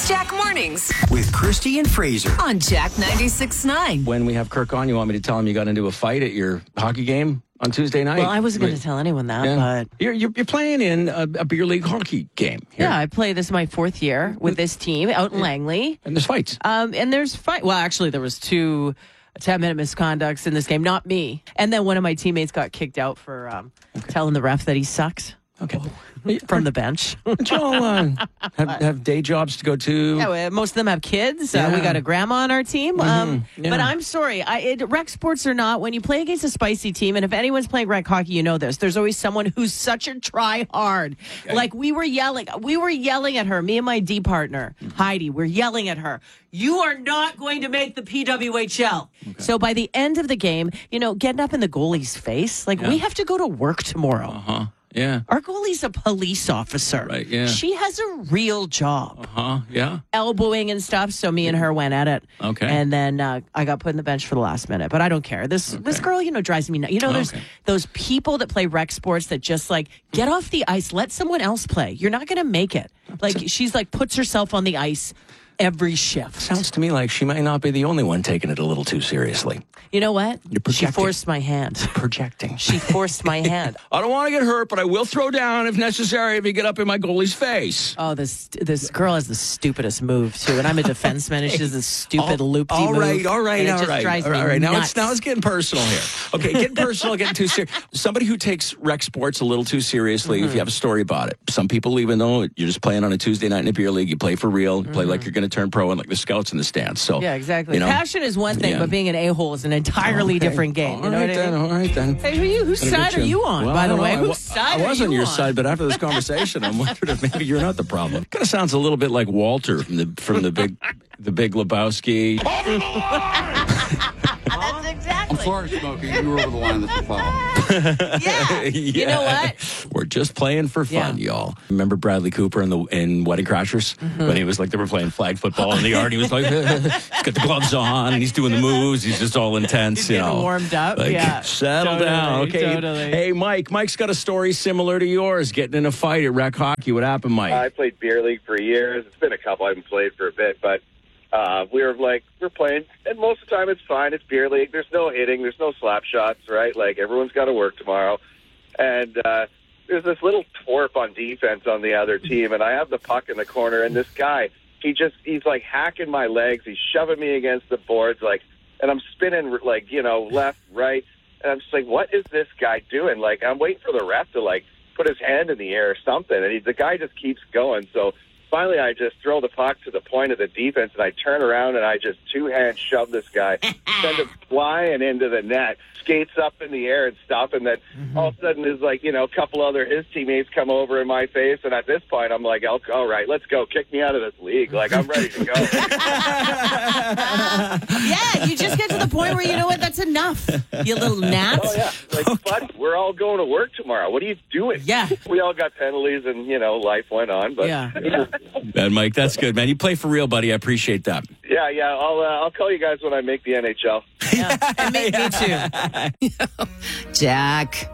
It's Jack Mornings with Christy and Fraser on Jack 96.9. When we have Kirk on, you want me to tell him you got into a fight at your hockey game on Tuesday night? Well, I wasn't going to tell anyone that, but... You're playing in a beer league hockey game here. Yeah, I play. This is my fourth year with this team out in Langley. And there's fights. And there's fight. Well, actually, there was 2 10-minute misconducts in this game, not me. And then one of my teammates got kicked out for telling the ref that he sucks. Okay. From the bench. Don't you all have day jobs to go to? Yeah, most of them have kids. Yeah. We got a grandma on our team. Yeah. But I'm sorry. Rec sports or not, when you play against a spicy team, and if anyone's playing rec hockey, you know this, there's always someone who's such a try-hard. Okay. Like, we were yelling at her, me and my D partner, Heidi, we're yelling at her. You are not going to make the PWHL. Okay. So by the end of the game, getting up in the goalie's face, we have to go to work tomorrow. Uh-huh. Yeah. Our goalie's a police officer. Right, yeah. She has a real job. Uh-huh, yeah. Elbowing and stuff, so me and her went at it. Okay. And then I got put in the bench for the last minute, but I don't care. This girl, drives me nuts. There's those people that play rec sports that just, get off the ice, let someone else play. You're not going to make it. She's, puts herself on the ice every shift. Sounds to me like she might not be the only one taking it a little too seriously. You know what? You're projecting. She forced my hand. Projecting. She forced my hand. I don't want to get hurt, but I will throw down if necessary if you get up in my goalie's face. Oh, this girl has the stupidest move, too. And I'm a defenseman, and she has this stupid loop-de move. All right. Now nuts. it's getting personal here. Okay, getting personal, getting too serious. Somebody who takes rec sports a little too seriously, if you have a story about it. Some people, even though you're just playing on a Tuesday night in a beer league, you play for real, you play like you're going to turn pro and like the scouts in the stands. So yeah, exactly. Passion is one thing, but being an a-hole is an entirely different game. All right then. Hey, whose side are you on, by the way? Whose side are you on? I was on your side, but after this conversation, I'm wondering if maybe you're not the problem. Kind of sounds a little bit like Walter from the Big Lebowski. That's exactly. I'm sorry, Smokey. You were over the line this fall. Yeah. You know what? We're just playing for fun, y'all. Remember Bradley Cooper in Wedding Crashers? When he was they were playing flag football in the yard, and he was like, he's got the gloves on, and he's doing the moves. He's just all intense, he's getting warmed up. Settle down. Okay. Totally. Hey, Mike. Mike's got a story similar to yours, getting in a fight at rec hockey. What happened, Mike? I played beer league for years. It's been a couple. I haven't played for a bit, but we're playing, and most of the time it's fine. It's beer league. There's no hitting. There's no slap shots, right? Everyone's got to work tomorrow. And there's this little twerp on defense on the other team, and I have the puck in the corner, and this guy, he's hacking my legs. He's shoving me against the boards, and I'm spinning, left, right. And I'm just like, what is this guy doing? I'm waiting for the ref to, put his hand in the air or something, and the guy just keeps going. So finally, I just throw the puck to the point of the defense, and I turn around, and I just two-hand shove this guy, send him flying into the net, skates up in the air and stop, and then all of a sudden there's a couple other his teammates come over in my face, and at this point I'm like, all right, let's go. Kick me out of this league. I'm ready to go. Yeah, you just get to the point where, you know what, that's enough, you little gnat. Oh, yeah. Buddy, we're all going to work tomorrow. What are you doing? Yeah. We all got penalties, and, life went on. But yeah. Man, Mike, that's good, man. You play for real, buddy. I appreciate that. Yeah. I'll call you guys when I make the NHL. Yeah, and me too. Jack.